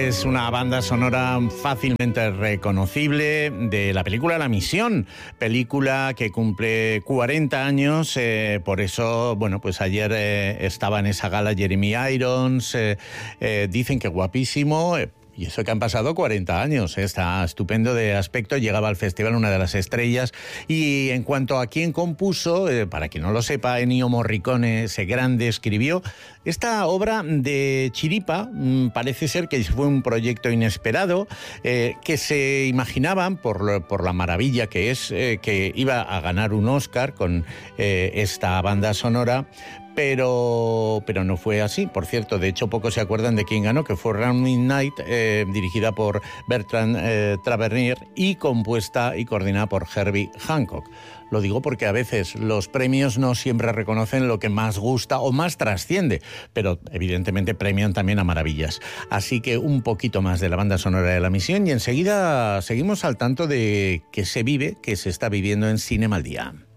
Es una banda sonora fácilmente reconocible de la película La Misión, película que cumple 40 años, por eso, bueno, pues ayer estaba en esa gala Jeremy Irons, dicen que guapísimo. Y eso que han pasado 40 años, está estupendo de aspecto, llegaba al festival una de las estrellas. Y en cuanto a quién compuso, para quien no lo sepa, Ennio Morricone, ese grande, escribió esta obra de chiripa. Parece ser que fue un proyecto inesperado, que se imaginaban, por la maravilla que es, que iba a ganar un Oscar con esta banda sonora. Pero no fue así. Por cierto, de hecho, pocos se acuerdan de quién ganó, que fue Round Midnight, dirigida por Bertrand Tavernier y compuesta y coordinada por Herbie Hancock. Lo digo porque a veces los premios no siempre reconocen lo que más gusta o más trasciende, pero evidentemente premian también a maravillas. Así que un poquito más de la banda sonora de La Misión y enseguida seguimos al tanto de qué se vive, qué se está viviendo en Cinema al Día.